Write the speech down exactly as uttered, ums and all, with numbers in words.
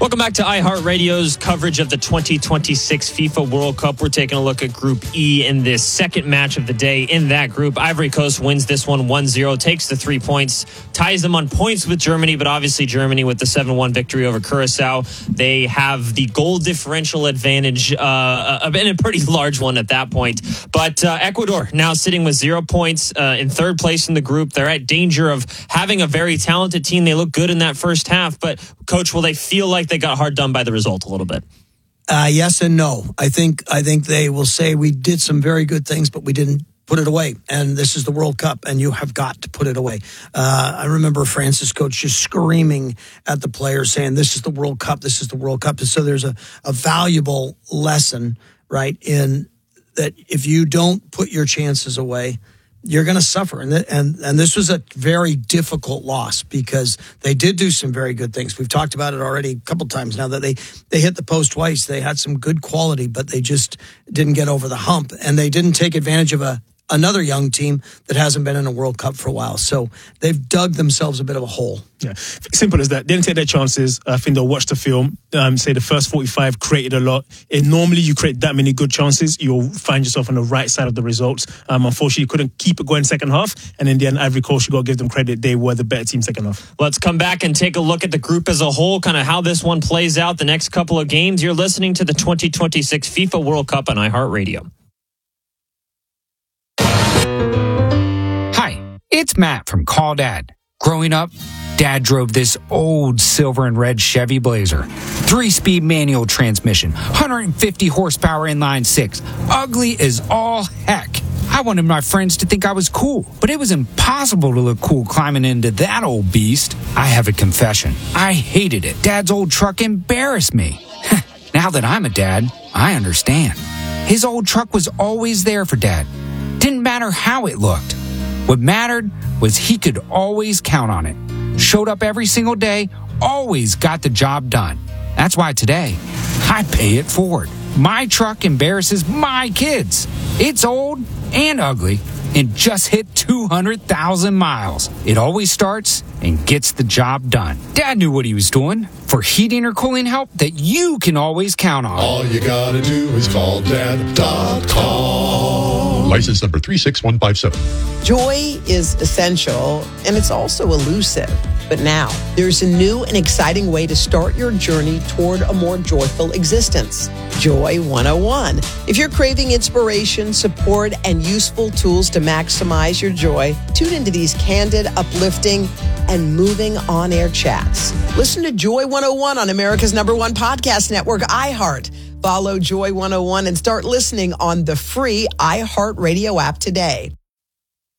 Welcome back to iHeartRadio's coverage of the twenty twenty-six FIFA World Cup. We're taking a look at Group E in this second match of the day. In that group, Ivory Coast wins this one one zero, takes the three points, ties them on points with Germany, but obviously Germany with the seven one victory over Curacao. They have the goal differential advantage, uh, and a pretty large one at that point. But uh, Ecuador now sitting with zero points uh, in third place in the group. They're at danger of having a very talented team. They look good in that first half, but Coach, will they feel like they got hard done by the result a little bit? Uh, yes and no. I think I think they will say we did some very good things, but we didn't put it away. And this is the World Cup, and you have got to put it away. Uh, I remember France's coach just screaming at the players, saying, "This is the World Cup. This is the World Cup." And so there's a, a valuable lesson, right, in that if you don't put your chances away, you're going to suffer. And, th- and and this was a very difficult loss because they did do some very good things. We've talked about it already a couple times now that they, they hit the post twice. They had some good quality, but they just didn't get over the hump. And they didn't take advantage of a another young team that hasn't been in a World Cup for a while. So they've dug themselves a bit of a hole. Yeah, simple as that. They didn't take their chances. I think they'll watch the film, um, say the first forty-five created a lot. And normally you create that many good chances, you'll find yourself on the right side of the results. Um, unfortunately, you couldn't keep it going second half. And in the end, Ivory Coast, you got to give them credit. They were the better team second half. Let's come back and take a look at the group as a whole, kind of how this one plays out the next couple of games. You're listening to the twenty twenty-six FIFA World Cup on iHeartRadio. Hi, it's Matt from Call Dad. Growing up, Dad drove this old silver and red Chevy Blazer. Three-speed manual transmission, one hundred fifty horsepower inline six. Ugly as all heck. I wanted my friends to think I was cool, but it was impossible to look cool climbing into that old beast. I have a confession. I hated it. Dad's old truck embarrassed me. Now that I'm a dad, I understand. His old truck was always there for Dad. Didn't matter how it looked. What mattered was he could always count on it. Showed up every single day, always got the job done. That's why today, I pay it forward. My truck embarrasses my kids. It's old and ugly and just hit two hundred thousand miles. It always starts and gets the job done. Dad knew what he was doing. For heating or cooling help that you can always count on. All you gotta do is call dad dot com. License number three six one five seven. Joy is essential, and it's also elusive. But now, there's a new and exciting way to start your journey toward a more joyful existence. Joy one oh one. If you're craving inspiration, support, and useful tools to maximize your joy, tune into these candid, uplifting, and moving on-air chats. Listen to Joy one oh one on America's number one podcast network, iHeart. Follow Joy one oh one and start listening on the free iHeartRadio app today.